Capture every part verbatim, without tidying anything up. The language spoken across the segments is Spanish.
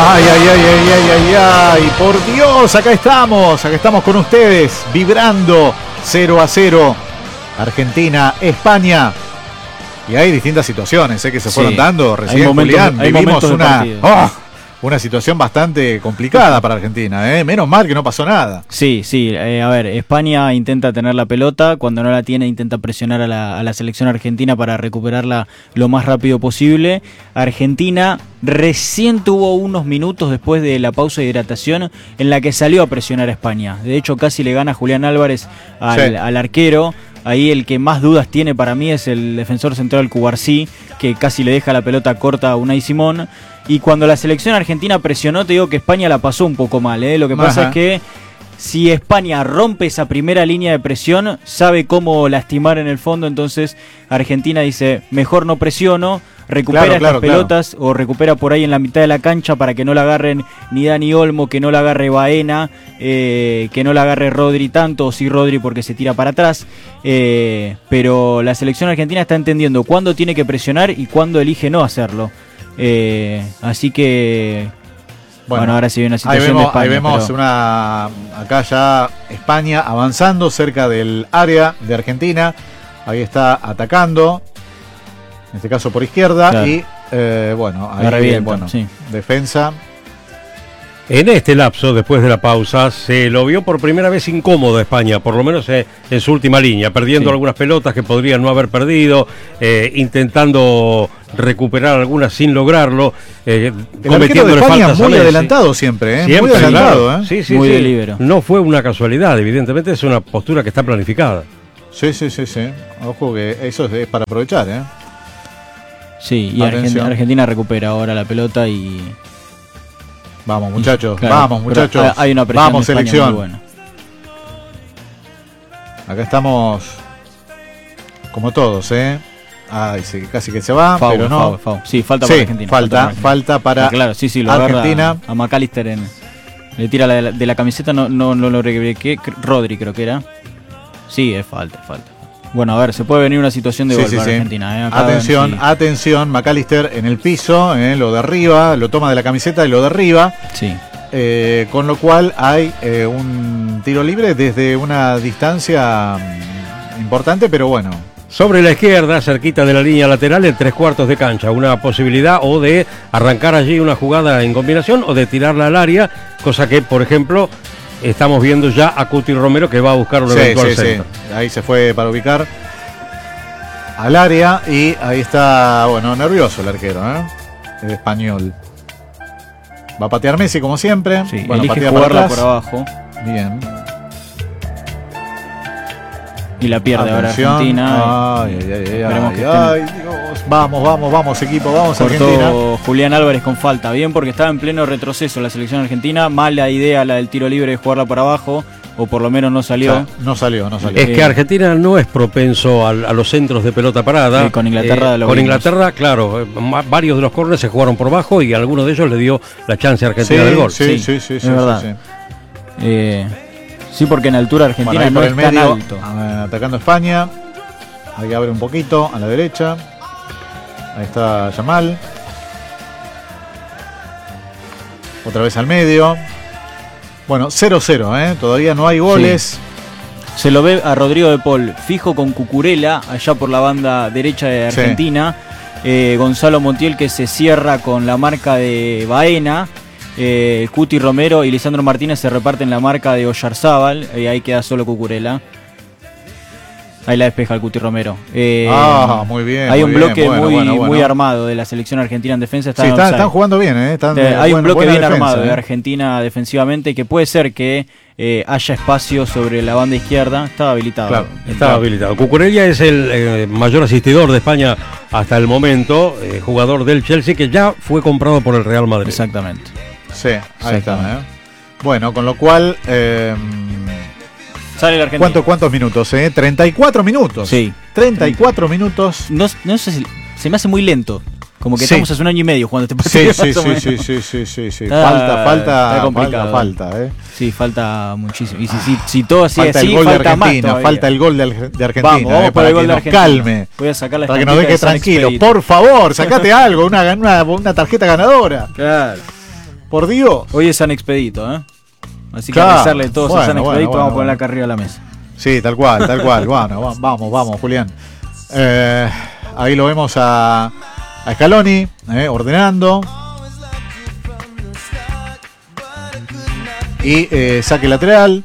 Ay, ay, ay, ay, ay, ay, ay, por Dios, acá estamos, acá estamos con ustedes, vibrando cero a cero, Argentina, España. Y hay distintas situaciones ¿eh? que se fueron sí. dando recién, momentos, Julián. Vivimos una, oh, una situación bastante complicada para Argentina. ¿eh? Menos mal que no pasó nada. Sí, sí. Eh, a ver, España intenta tener la pelota. Cuando no la tiene, intenta presionar a la, a la selección argentina para recuperarla lo más rápido posible. Argentina recién tuvo unos minutos después de la pausa de hidratación en la que salió a presionar a España. De hecho, casi le gana Julián Álvarez al, sí. al arquero. Ahí el que más dudas tiene para mí es el defensor central Cubarsí, que casi le deja la pelota corta a Unai Simón. Y cuando la selección argentina presionó, te digo que España la pasó un poco mal. ¿eh? Lo que pasa Ajá. es que si España rompe esa primera línea de presión, sabe cómo lastimar en el fondo. Entonces Argentina dice, mejor no presiono, recupera claro, estas claro, pelotas claro. o recupera por ahí en la mitad de la cancha para que no la agarren ni Dani Olmo, que no la agarre Baena, eh, que no la agarre Rodri tanto, o sí Rodri porque se tira para atrás. Eh, pero la selección argentina está entendiendo cuándo tiene que presionar y cuándo elige no hacerlo. Eh, así que... Bueno, bueno, ahora sí hay una situación ahí vemos, de España. Ahí vemos pero... una acá ya España avanzando cerca del área de Argentina. Ahí está atacando. En este caso por izquierda. Claro. Y eh, bueno, ahí revienta, bueno, sí. defensa. En este lapso, después de la pausa, se lo vio por primera vez incómodo a España, por lo menos eh, en su última línea, perdiendo sí. algunas pelotas que podrían no haber perdido, eh, intentando recuperar algunas sin lograrlo, eh, cometiéndole faltas muy adelantado siempre, ¿eh? siempre, muy adelantado, claro. ¿eh? Sí, sí, muy sí. de libero. No fue una casualidad, evidentemente es una postura que está planificada. Sí, sí, sí, sí. Ojo que eso es para aprovechar, ¿eh? Sí, y Argentina, Argentina recupera ahora la pelota y... Vamos muchachos, claro, vamos muchachos, hay una vamos de selección. Buena. Acá estamos como todos, ¿eh? Ay, sí, casi que se va, foul, pero no. Foul, foul. Sí, falta sí, para Argentina. Falta, falta para, falta para ah, claro, sí, sí, lo Argentina. A McAllister en, le tira la de, la, de la camiseta, no, no, no lo recuperé. Rodri creo que era. Sí, es falta, es falta. Bueno, a ver, se puede venir una situación de sí, gol sí, para sí. Argentina. ¿eh? Acá atención, ven, sí. atención, McAllister en el piso, ¿eh? Lo derriba, lo toma de la camiseta y lo derriba. Sí. Eh, con lo cual hay eh, un tiro libre desde una distancia um, importante, pero bueno. Sobre la izquierda, cerquita de la línea lateral, en tres cuartos de cancha. Una posibilidad o de arrancar allí una jugada en combinación o de tirarla al área, cosa que, por ejemplo, estamos viendo ya a Cuti Romero que va a buscar un sí, eventual sí, centro. Sí. Ahí se fue para ubicar al área y ahí está, bueno, nervioso el arquero, ¿eh? El español. Va a patear Messi como siempre. Sí, bueno, elige patea jugarla por, por abajo. Bien. Y la pierde Atención. ahora Argentina. Ay, ay, ay, Esperemos ay, que ay, Dios. Vamos, vamos, vamos, equipo, vamos Cortó Argentina. Julián Álvarez con falta. Bien, porque estaba en pleno retroceso la selección argentina. Mala idea la del tiro libre de jugarla por abajo. O por lo menos no salió. O sea, no salió, no salió. Es que Argentina no es propenso a, a los centros de pelota parada. Sí, con Inglaterra eh, lo Con vimos. Inglaterra, claro, eh, varios de los córneres se jugaron por abajo y alguno de ellos le dio la chance a Argentina sí, del gol. Sí, sí, sí, sí, es sí, verdad. sí, sí. Eh, sí, porque en altura Argentina bueno, no es el tan medio, alto. eh, atacando España. Ahí abre un poquito a la derecha. Ahí está Yamal. Otra vez al medio. Bueno, cero cero, ¿eh? Todavía no hay goles. Sí. Se lo ve a Rodrigo de Paul fijo con Cucurella allá por la banda derecha de Argentina. Sí. Eh, Gonzalo Montiel que se cierra con la marca de Baena. Eh, Cuti Romero y Lisandro Martínez se reparten la marca de Oyarzábal. Y ahí queda solo Cucurella. Ahí la despeja el Cuti Romero. Eh, ah, muy bien. Hay muy un bloque bien. Bueno, muy, bueno, bueno. muy armado de la selección argentina en defensa. Está sí, en están, están jugando bien, ¿eh? Están, eh, hay buena, un bloque bien defensa, armado ¿eh? de Argentina defensivamente que puede ser que eh, haya espacio sobre la banda izquierda. Estaba habilitado. Claro, estaba habilitado. Cucurella es el eh, mayor asistidor de España hasta el momento, eh, jugador del Chelsea que ya fue comprado por el Real Madrid. Exactamente. Sí, ahí está. ¿eh? Bueno, con lo cual... Eh, Sale la Argentina. ¿Cuánto, ¿Cuántos minutos? Eh? treinta y cuatro minutos. Sí. treinta y cuatro minutos. No, no sé si se me hace muy lento. Como que sí. estamos hace un año y medio jugando este partido. Sí, sí, sí, sí, sí, sí, sí, sí. Está, falta, falta, está complicado. falta, falta, eh. Sí, falta muchísimo. Y si, si, si todo así falta así, el gol falta de Argentina, más falta el gol de, de Argentina. Vamos, vamos eh, por para el gol que de nos Argentina. calme. Voy a sacar la para que nos deje de tranquilo. Por favor, sacate algo, una, una, una tarjeta ganadora. Claro. Por Dios. Hoy es San Expedito, ¿eh? Así que Claro. a rezarle todos Bueno, a San bueno, Expedito, bueno, vamos a ponerla bueno. acá arriba de la mesa. Sí, tal cual, tal cual. Bueno, va- vamos, vamos, Julián. Eh, ahí lo vemos a, a Scaloni, eh, ordenando. Y eh, saque lateral.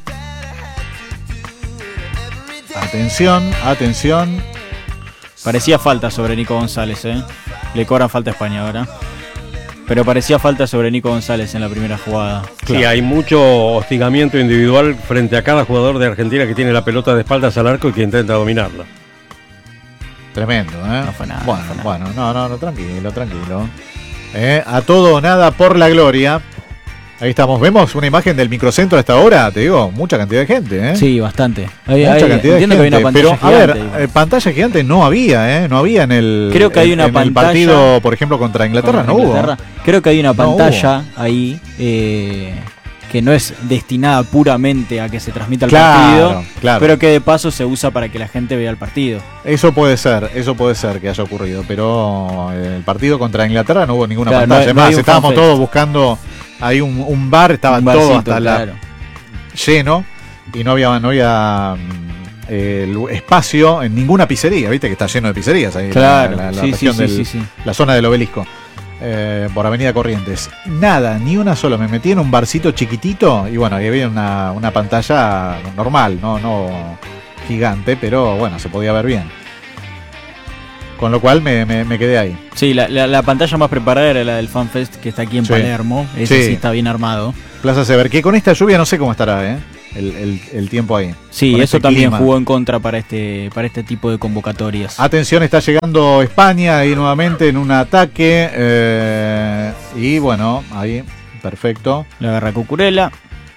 Atención, atención. Parecía falta sobre Nico González, ¿eh? Le cobran falta a España ahora. Pero parecía falta sobre Nico González en la primera jugada. Sí, Claro. hay mucho hostigamiento individual frente a cada jugador de Argentina que tiene la pelota de espaldas al arco y que intenta dominarla. Tremendo, ¿eh? No fue nada, Bueno, no fue nada. bueno, no, no, no, tranquilo, tranquilo. Eh, a todo o nada por la gloria. Ahí estamos. Vemos una imagen del microcentro a esta hora. Te digo, mucha cantidad de gente, ¿eh? Sí, bastante. Hay, Mucha hay- cantidad de entiendo gente. que hay una pantalla pero, a ver, gigante. eh, pantalla gigante no había, ¿eh? No había en el. Creo que hay en- una en el pantalla- partido, por ejemplo, contra Inglaterra, Contra no Inglaterra. hubo. Creo que hay una No pantalla ahí eh, que no es destinada puramente a que se transmita el Claro, partido, claro. pero que de paso se usa para que la gente vea el partido. Eso puede ser, eso puede ser que haya ocurrido. Pero el partido contra Inglaterra no hubo ninguna Claro, no pantalla. hay- no Además, hay un estábamos fanfest. todos buscando ahí un, un bar, estaba Un todo barcito, hasta la claro. lleno y no había no había mm, eh, lu- espacio en ninguna pizzería, viste que está lleno de pizzerías ahí, Claro, la, la- la sí, sí, región sí, del- sí, sí. la zona del Obelisco, eh, por Avenida Corrientes. Nada, ni una sola. Me metí en un barcito chiquitito y bueno, ahí había una, una pantalla normal, no, no gigante, pero bueno, se podía ver bien. Con lo cual me, me- me quedé ahí. Sí, la, la- la pantalla más preparada era la del FanFest que está aquí en Sí. Palermo. Ese Sí. sí está bien armado. Plaza Sever, que con esta lluvia no sé cómo estará, ¿eh? El, el- el tiempo ahí. Sí, Con eso este también clima. jugó en contra para este, para este tipo de convocatorias. Atención, está llegando España ahí nuevamente en un ataque. eh, y bueno, ahí, perfecto. La agarra Cucurella.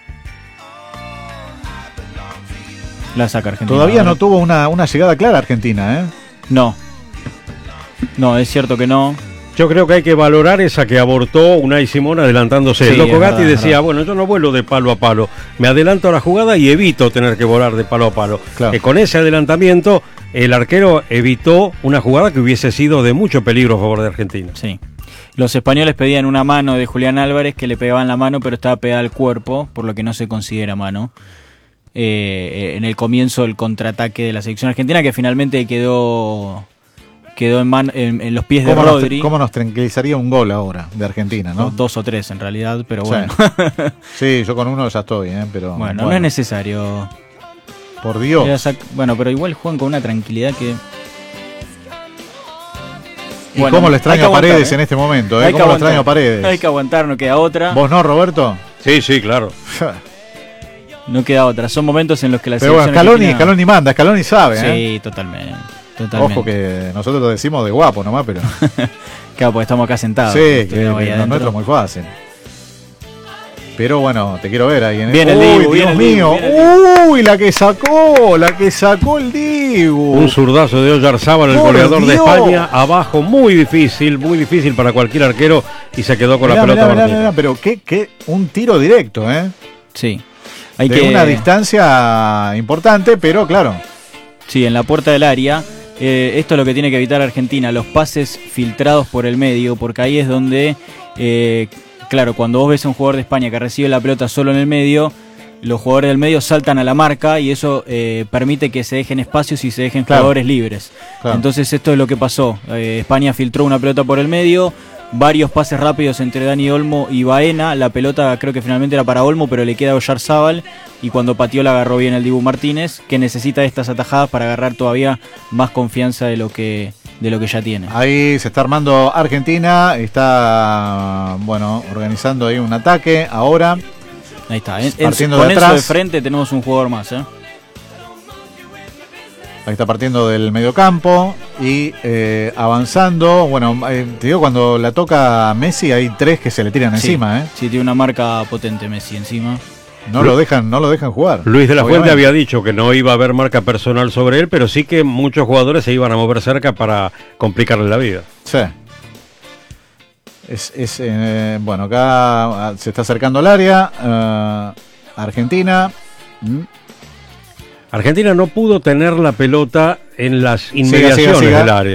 La saca Argentina. Todavía ahora. no tuvo una, una llegada clara Argentina, ¿eh? No. No, es cierto que no. Yo creo que hay que valorar esa que abortó Unai Simón adelantándose. Sí, El Loco es Gatti verdad, decía, verdad. bueno, yo no vuelo de palo a palo, me adelanto a la jugada y evito tener que volar de palo a palo. Claro. Eh, con ese adelantamiento, el arquero evitó una jugada que hubiese sido de mucho peligro a favor de Argentina. Sí. Los españoles pedían una mano de Julián Álvarez que le pegaban la mano, pero estaba pegada al cuerpo, por lo que no se considera mano. Eh, en el comienzo del contraataque de la selección argentina, que finalmente quedó quedó en, man- en, en los pies de ¿Cómo nos, Rodri. cómo nos tranquilizaría un gol ahora de Argentina, no? O Dos o tres en realidad, pero Sí. bueno. Sí, yo con uno ya estoy, ¿eh? Pero, bueno, no es necesario. Por Dios. Era sac- Bueno, pero igual juegan con una tranquilidad que... Y Bueno, cómo le hay extraño que a Paredes aguantar, ¿eh? en este momento, ¿eh? Hay que Cómo lo aguantar. extraño a Paredes. Hay que aguantar, no queda otra. ¿Vos no, Roberto? Sí, sí, claro. No queda otra. Son momentos en los que la Pero bueno, selección Scaloni, argentina- Scaloni manda, Scaloni sabe, ¿eh? Sí, totalmente. totalmente. Ojo que nosotros lo decimos de guapo nomás, pero... Claro, porque estamos acá sentados. sí, que, Estuvimos ahí que lo adentro. nuestro es muy fácil. Pero bueno, te quiero ver ahí en Viene el Uy, Dibu, Dios viene el mío. Dibu, viene el Uy, la que sacó, la que sacó el Dibu. Un zurdazo de Oyarzábal, el ¡Por goleador de Dios! España, abajo, muy difícil, muy difícil para cualquier arquero y se quedó con Mirá, la pelota mirá, mirá, Martín. mirá, pero qué, qué, un tiro directo, ¿eh? Sí. Hay de que... una distancia importante, pero claro. Sí, en la puerta del área. Eh, esto es lo que tiene que evitar Argentina, los pases filtrados por el medio, porque ahí es donde, eh, claro, cuando vos ves a un jugador de España que recibe la pelota solo en el medio, los jugadores del medio saltan a la marca y eso eh, permite que se dejen espacios y se dejen Claro. jugadores libres. Claro. Entonces esto es lo que pasó. Eh, España filtró una pelota por el medio, varios pases rápidos entre Dani Olmo y Baena. La pelota creo que finalmente era para Olmo, pero le queda a Oyarzábal. Y cuando pateó la agarró bien el Dibu Martínez, que necesita estas atajadas para agarrar todavía más confianza de lo que, de lo que ya tiene. Ahí se está armando Argentina, está, bueno, organizando ahí un ataque ahora. Ahí está. En, en, Partiendo con de Enzo de atrás. frente tenemos un jugador más. ¿eh? Ahí está partiendo del mediocampo y eh, avanzando. Bueno, eh, te digo, cuando la toca Messi hay tres que se le tiran Sí. encima, ¿eh? Sí, tiene una marca potente Messi encima. No lo dejan, no lo dejan jugar. Luis de la Fuente obviamente. había dicho que no iba a haber marca personal sobre él, pero sí que muchos jugadores se iban a mover cerca para complicarle la vida. Sí. Es, es eh, bueno, acá se está acercando al área. eh, Argentina. Mm. Argentina no pudo tener la pelota en las Siga, inmediaciones siga, siga. del área.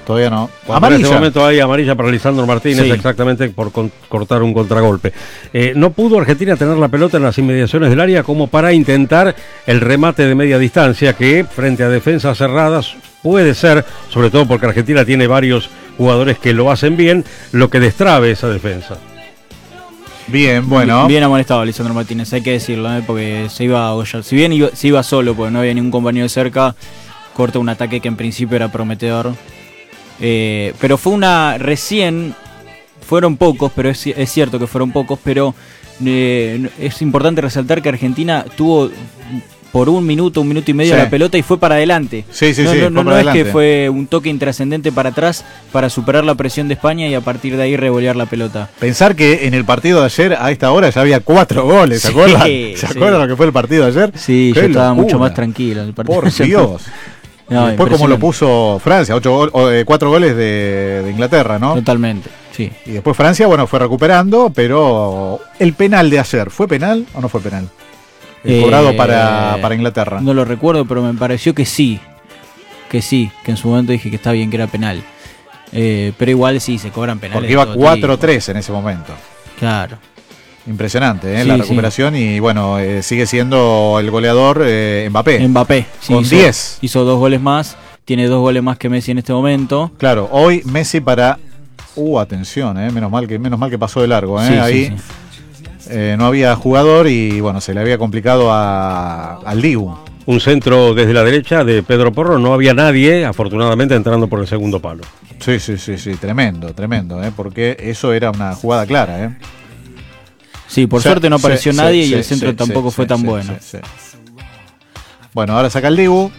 Todavía no. Cuando en este momento hay amarilla para Lisandro Martínez, sí. exactamente por con, cortar un contragolpe. Eh, no pudo Argentina tener la pelota en las inmediaciones del área como para intentar el remate de media distancia, que frente a defensas cerradas puede ser, sobre todo porque Argentina tiene varios jugadores que lo hacen bien, lo que destrabe esa defensa. Bien, bueno. Bien, bien amonestado Lisandro Martínez, hay que decirlo, ¿eh? Porque se iba a hollar. Si bien iba, se iba solo, porque no había ningún compañero cerca, corta un ataque que en principio era prometedor. Eh, pero fue una... Recién fueron pocos, pero es, es cierto que fueron pocos, pero eh, es importante resaltar que Argentina tuvo por un minuto, un minuto y medio sí. la pelota y fue para adelante. Sí, sí, no, sí. No, no, no es que fue un toque intrascendente para atrás para superar la presión de España y a partir de ahí revolear la pelota. Pensar que en el partido de ayer, a esta hora, ya había cuatro goles, ¿se sí, acuerdan? ¿Se sí. acuerdan lo que fue el partido de ayer? Sí, yo estaba locura. mucho más tranquilo. El partido por Dios. No, después como lo puso Francia, ocho go eh, cuatro goles de, de Inglaterra, ¿no? Totalmente, sí. Y después Francia, bueno, fue recuperando, pero el penal de ayer, ¿fue penal o no fue penal? El eh, cobrado para, para Inglaterra. No lo recuerdo, pero me pareció que sí. Que sí, que en su momento dije que está bien, que era penal. Eh, pero igual sí, se cobran penales. Porque iba cuatro tres en ese momento. Claro. Impresionante, ¿eh? Sí, la recuperación sí. Y bueno, eh, sigue siendo el goleador eh, Mbappé. Mbappé, sí, con hizo, diez. Hizo dos goles más, tiene dos goles más que Messi en este momento. Claro, hoy Messi para... Uh, atención, eh, menos mal que menos mal que pasó de largo. Eh, sí, ahí sí, sí. Eh, no había jugador y bueno, se le había complicado a, al Dibu. Un centro desde la derecha de Pedro Porro, no había nadie, afortunadamente, entrando por el segundo palo. Sí, sí, sí, sí, tremendo, tremendo, eh, porque eso era una jugada clara, ¿eh? Sí, por sí, suerte no apareció sí, nadie sí, y el centro sí, tampoco sí, fue tan sí, bueno. Sí, sí. Bueno, ahora saca el Dibu.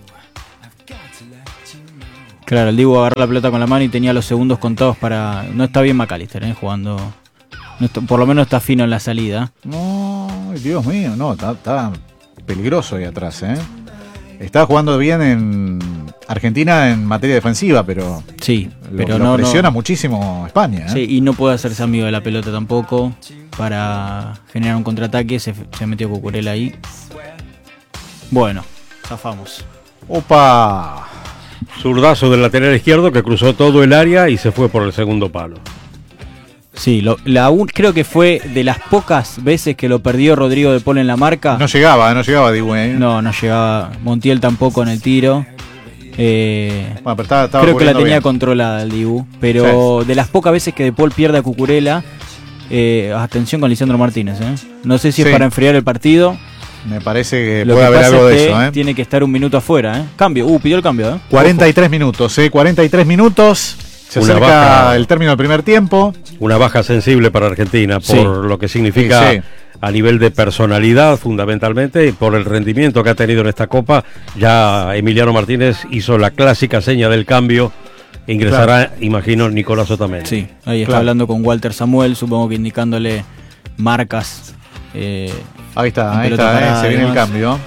Claro, el Dibu agarró la pelota con la mano y tenía los segundos contados para... No está bien McAllister, ¿eh? Jugando... No está, por lo menos está fino en la salida. No, Dios mío, no, está, está peligroso ahí atrás, ¿eh? Está jugando bien en Argentina en materia defensiva, pero sí, pero lo, no lo presiona no. muchísimo España, ¿eh? Sí, y no puede hacerse amigo de la pelota tampoco para generar un contraataque. Se, se metió Cucurella ahí. Bueno, zafamos. ¡Opa! Zurdazo del lateral izquierdo que cruzó todo el área y se fue por el segundo palo. Sí, lo, la un, creo que fue de las pocas veces que lo perdió Rodrigo de Paul en la marca. No llegaba, no llegaba Dibu, ¿eh? No, no llegaba. Montiel tampoco en el tiro. Eh, bueno, pero estaba, estaba creo que la tenía bien. controlada el Dibu. Pero sí. De las pocas veces que de Paul pierde a Cucurella, eh, atención con Lisandro Martínez, ¿eh? No sé si sí. es para enfriar el partido. Me parece que Lo puede que haber algo es de que eso, ¿eh? Tiene que estar un minuto afuera, ¿eh? Cambio, uh, pidió el cambio, ¿eh? cuarenta y tres Ojo. Minutos, ¿eh? cuarenta y tres minutos. Se Una acerca baja, el término del primer tiempo. Una baja sensible para Argentina por sí. lo que significa sí, sí. a nivel de personalidad fundamentalmente y por el rendimiento que ha tenido en esta Copa. Ya Emiliano Martínez hizo la clásica seña del cambio. Ingresará, claro. imagino, Nicolás Otamendi. Sí, ahí está claro. hablando con Walter Samuel, supongo que indicándole marcas. Eh, ahí está, ahí está, eh, se viene el cambio.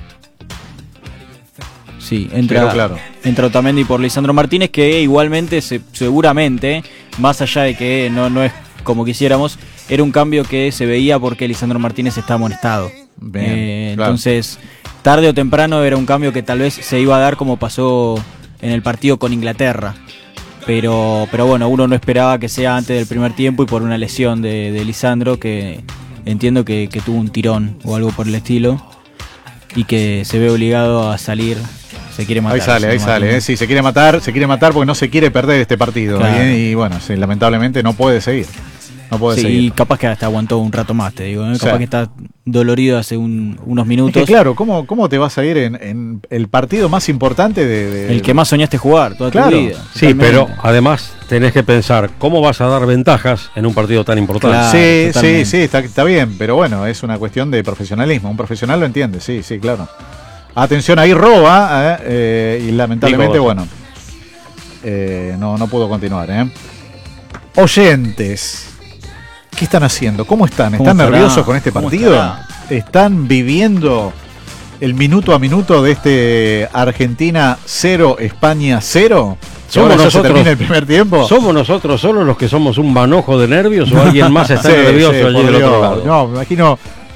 Sí, entra, claro. entra Otamendi por Lisandro Martínez, que igualmente, se, seguramente, más allá de que no, no es como quisiéramos, era un cambio que se veía porque Lisandro Martínez está amonestado. Bien, eh, claro. Entonces, tarde o temprano era un cambio que tal vez se iba a dar como pasó en el partido con Inglaterra. Pero, pero bueno, uno no esperaba que sea antes del primer tiempo y por una lesión de, de Lisandro, que entiendo que, que tuvo un tirón o algo por el estilo, y que se ve obligado a salir. Se quiere matar. Ahí sale, ahí sale, eh. Sí, se quiere matar, se quiere matar porque no se quiere perder este partido. Claro. ¿eh? Y bueno, sí, lamentablemente no puede seguir. No puede sí, seguir. Y capaz que hasta aguantó un rato más, te digo. ¿eh? Capaz sí. que está dolorido hace un, unos minutos. Es que claro, ¿cómo, cómo te vas a ir en, en el partido más importante de, de... El que más soñaste jugar toda claro. tu vida. Sí, totalmente. Pero además tenés que pensar cómo vas a dar ventajas en un partido tan importante. Claro, sí, totalmente. sí, sí, está, está bien, pero bueno, es una cuestión de profesionalismo. Un profesional lo entiende, sí, sí, claro. Atención, ahí roba, eh, eh, y lamentablemente, bueno, eh, no, no pudo continuar. Eh. Oyentes, ¿qué están haciendo? ¿Cómo están? ¿Están ¿Cómo nerviosos estará? con este ¿Cómo partido? estará? ¿Están viviendo el minuto a minuto de este Argentina cero, España cero? ¿Somos nosotros, nosotros, se termina el primer tiempo? ¿Somos nosotros solos los que somos un manojo de nervios o alguien más está sí, nervioso sí, allí del otro lado? No, me imagino...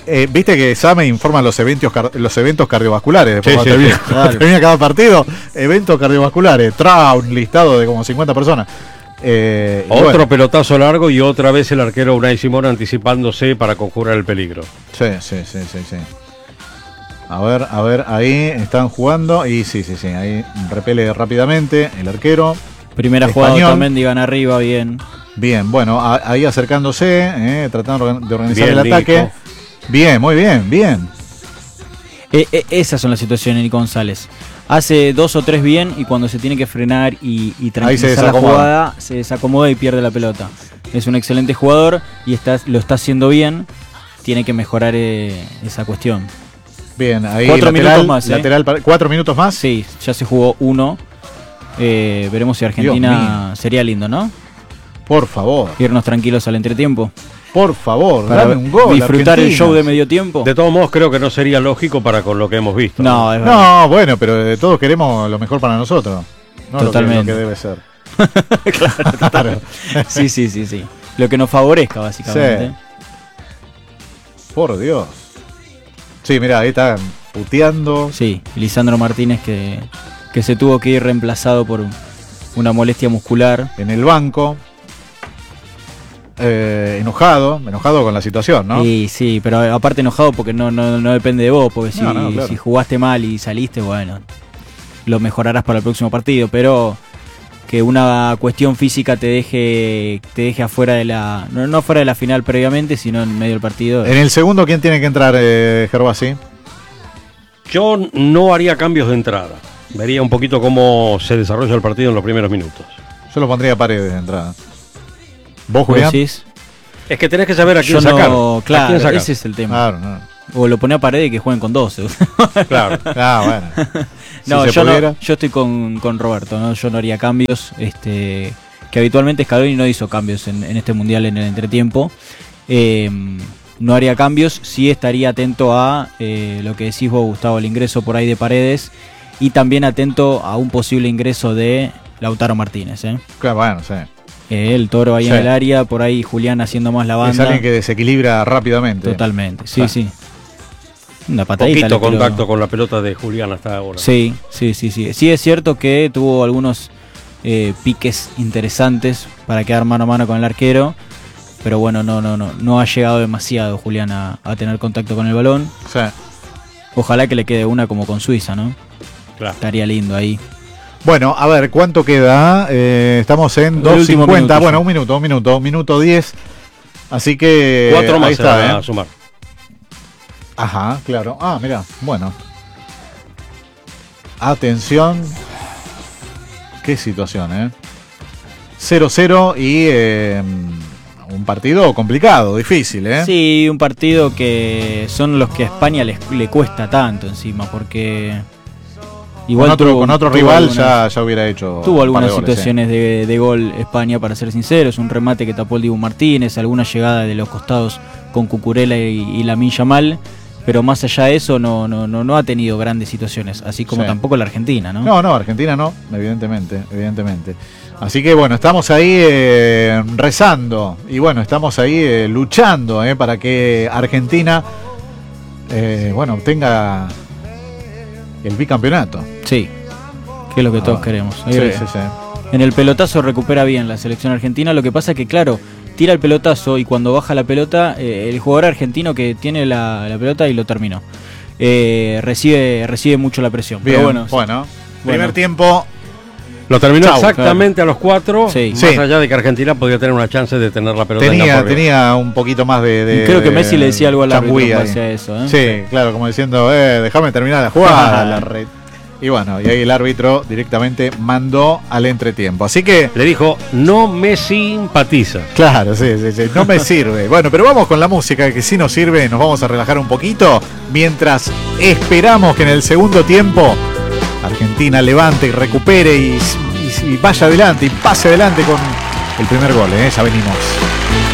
eh, viste que Same informa los eventos car- los eventos cardiovasculares. Después Sí, cuando sí, termina, sí, cuando claro. termina cada partido, eventos cardiovasculares. Tra, un listado de como cincuenta personas. Eh, y Otro bueno, pelotazo largo y otra vez el arquero Unai Simón anticipándose para conjurar el peligro. sí, sí, sí, sí, sí. A ver, a ver, ahí están jugando. Y sí, sí, sí. Ahí repele rápidamente el arquero. Primera jugada, Español. Otamendi gana arriba, bien. Bien, bueno, a- ahí acercándose, eh, tratando de organizar Bien, el ataque. Nico. Bien, muy bien, bien. Eh, eh, esas son las situaciones, Nico González. Hace dos o tres bien y cuando se tiene que frenar y, y tranquilizar la desacomoda. jugada, se desacomoda y pierde la pelota. Es un excelente jugador y está, lo está haciendo bien. Tiene que mejorar eh, esa cuestión. Bien, ahí Cuatro lateral, minutos más, ¿eh? lateral para- cuatro minutos más. Sí, ya se jugó uno. Eh, veremos si Argentina sería lindo, ¿no? Por favor, Irnos tranquilos al entretiempo. por favor, Para dame un gol. disfrutar el Argentina. show de medio tiempo. De todos modos, creo que no sería lógico para con lo que hemos visto. No, es verdad. No, bueno, pero de todos queremos lo mejor para nosotros. No lo que- Totalmente. Lo que, debe ser. claro. Sí, sí, sí, sí. Lo que nos favorezca, básicamente. Por Dios. Sí, mira, ahí están puteando. Sí, Lisandro Martínez que, que se tuvo que ir reemplazado por un- una molestia muscular. En el banco. Eh, enojado, enojado con la situación, ¿no? Y sí, pero aparte enojado porque no, no, no depende de vos, porque si, No, no, claro. si jugaste mal y saliste, bueno, lo mejorarás para el próximo partido, pero que una cuestión física te deje te deje afuera de la no, no fuera de la final previamente, sino en medio del partido. En el segundo, ¿quién tiene que entrar, eh, Gervasi? Yo no haría cambios de entrada. Vería un poquito cómo se desarrolla el partido en los primeros minutos. Yo lo pondría a Paredes de entrada. ¿Vos, ¿Vos Julián? decís? Es que tenés que saber a quién Yo sacar. no, ¿A claro, quién sacar? ese es el tema. Claro, no. O lo pone a Paredes y que jueguen con doce. Claro. Ah, bueno. Si No, se yo, pudiera. no, yo estoy con, con Roberto, ¿no? Yo no haría cambios, este, que habitualmente Scaloni no hizo cambios en, en este mundial en el entretiempo. Eh, no haría cambios, sí estaría atento a eh, lo que decís vos, Gustavo, el ingreso por ahí de Paredes y también atento a un posible ingreso de Lautaro Martínez. ¿eh? Claro, bueno, sí. Eh, el Toro ahí Sí. en el área, por ahí Julián haciendo más la Es banda. alguien que desequilibra rápidamente. Totalmente, sí, Ah. sí. Una patadita. Poquito le tiró. contacto con la pelota de Julián hasta ahora. Sí, sí, sí, sí. Sí es cierto que tuvo algunos eh, piques interesantes para quedar mano a mano con el arquero, pero bueno, no, no, no, no ha llegado demasiado Julián a, a tener contacto con el balón. Sí. Ojalá que le quede una como con Suiza, ¿no? Claro. Estaría lindo ahí. Bueno, a ver, ¿cuánto queda? Eh, estamos en El dos último cincuenta. minuto, Bueno, sí. un minuto, un minuto, un minuto diez. Así que Cuatro más ahí se van está, a ¿eh? sumar. Ajá, claro. Ah, mira, bueno. Atención. Qué situación, ¿eh? cero cero y eh, un partido complicado, difícil, ¿eh? Sí, un partido que son los que a España les, le cuesta tanto encima, porque con otro, tuvo- con otro tuvo rival algunas- ya, ya hubiera hecho. Tuvo un algunas par de goles, situaciones de, de gol España, para ser sinceros, un remate que tapó el Dibu Martínez, alguna llegada de los costados con Cucurella y, y Lamine Yamal, pero más allá de eso no, no, no, no ha tenido grandes situaciones, así como Sí. tampoco la Argentina, ¿no? No, no, Argentina no, evidentemente, evidentemente. Así que bueno, estamos ahí eh, rezando y bueno, estamos ahí eh, luchando eh, para que Argentina, eh, bueno, obtenga el bicampeonato. Sí, que es lo que Ah, todos queremos. Sí, Eh, sí, sí. En el pelotazo recupera bien la selección argentina, lo que pasa que claro, tira el pelotazo y cuando baja la pelota, eh, el jugador argentino que tiene la, la pelota y lo terminó, eh, recibe, recibe mucho la presión. Bien, Pero bueno, bueno, primer Bueno. tiempo. Lo terminó Chau, exactamente a los cuatro, Sí. más Sí. allá de que Argentina podía tener una chance de tener la pelota en Tenía, campo rival. tenía un poquito más de. de- creo que Messi le decía algo al árbitro changüí en ahí. base a eso. ¿eh? Sí, claro, como diciendo, eh, déjame terminar la jugada. la re- Y bueno, y ahí el árbitro directamente mandó al entretiempo. Así que, Le dijo, no me simpatiza. claro, sí, sí, sí, no me sirve. Bueno, pero vamos con la música que sí nos sirve, nos vamos a relajar un poquito mientras esperamos que en el segundo tiempo Argentina levante y recupere y, y- y vaya adelante y pase adelante con el primer gol, ¿eh? Ya venimos.